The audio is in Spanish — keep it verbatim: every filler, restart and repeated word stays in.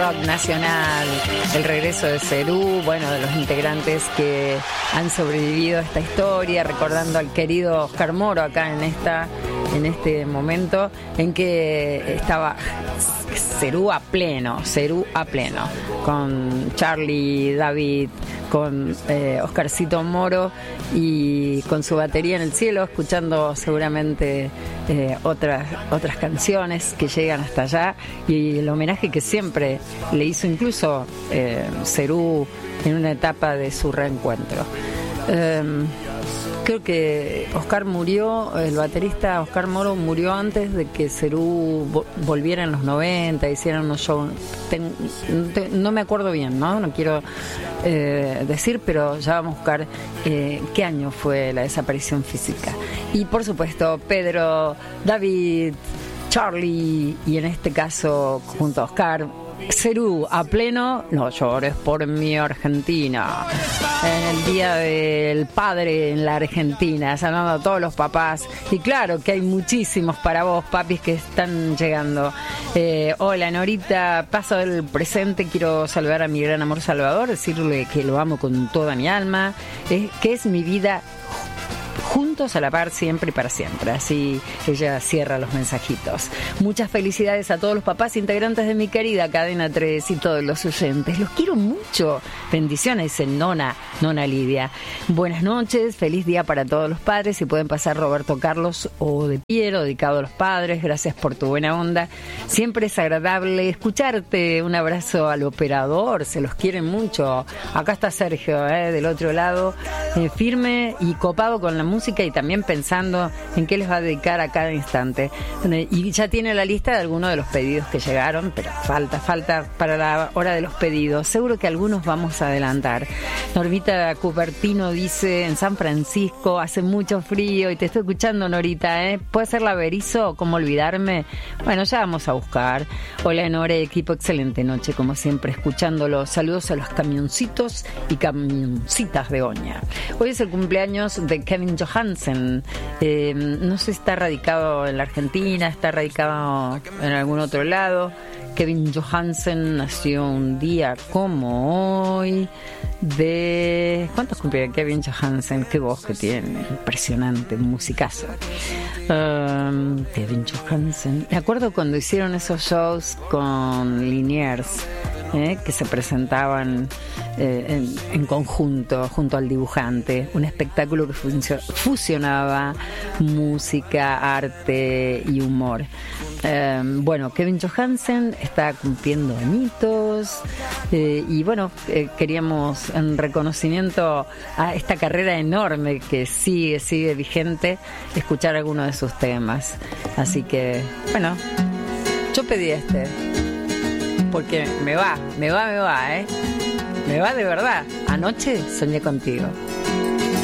rock nacional, el regreso de Serú, bueno, de los integrantes que han sobrevivido a esta historia, recordando al querido Oscar Moro acá en esta, en este momento en que estaba Serú a pleno, Serú a pleno, con Charlie, David, con eh, Oscarcito Moro y con su batería en el cielo, escuchando seguramente eh, otras otras canciones que llegan hasta allá, y el homenaje que siempre le hizo incluso eh, Serú en una etapa de su reencuentro. Eh, creo que Oscar murió, el baterista Oscar Moro murió antes de que Serú vo- volviera en los noventa, hicieran unos shows. Ten, te, no me acuerdo bien, ¿no? No quiero eh, decir, pero ya vamos a buscar eh, qué año fue la desaparición física. Y por supuesto, Pedro, David, Charlie y en este caso, junto a Oscar, Serú a pleno, no llores por mi Argentina. En el Día del Padre en la Argentina, llamando a todos los papás. Y claro que hay muchísimos para vos, papis, que están llegando. Eh, hola, Norita, paso del presente. Quiero saludar a mi gran amor Salvador, decirle que lo amo con toda mi alma, eh, que es mi vida. Juntos a la par, siempre y para siempre. Así ella cierra los mensajitos. Muchas felicidades a todos los papás integrantes de mi querida Cadena tres y todos los oyentes. Los quiero mucho. Bendiciones, dice Nona, Nona Lidia. Buenas noches, feliz día para todos los padres. Si pueden pasar Roberto Carlos o de Piero, dedicado a los padres. Gracias por tu buena onda. Siempre es agradable escucharte. Un abrazo al operador, se los quiere mucho. Acá está Sergio, eh, del otro lado, eh, firme y copado con la música y también pensando en qué les va a dedicar a cada instante. Y ya tiene la lista de algunos de los pedidos que llegaron, pero falta, falta para la hora de los pedidos. Seguro que algunos vamos a adelantar. Normita Cupertino dice, en San Francisco hace mucho frío y te estoy escuchando, Norita, ¿eh? ¿Puede ser la Berizo? ¿Cómo olvidarme? Bueno, ya vamos a buscar. Hola, Nore, equipo, excelente noche, como siempre, escuchándolo. Saludos a los camioncitos y camioncitas de Oña. Hoy es el cumpleaños de Kevin Johansen. Eh, no sé si está radicado en la Argentina, está radicado en algún otro lado. Kevin Johansen nació un día como hoy de... ¿Cuántos cumple Kevin Johansen? Qué voz que tiene, impresionante, un musicazo. Um, Kevin Johansen. Me acuerdo cuando hicieron esos shows con Liniers, eh, que se presentaban eh, en, en conjunto, junto al dibujante. Un espectáculo que funcio- fusionaba música, arte y humor. Eh, bueno, Kevin Johansen está cumpliendo añitos eh, y bueno, eh, queríamos en reconocimiento a esta carrera enorme que sigue, sigue vigente, escuchar algunos de sus temas. Así que, bueno, yo pedí este porque me va, me va, me va, ¿eh? Me va de verdad. Anoche soñé contigo.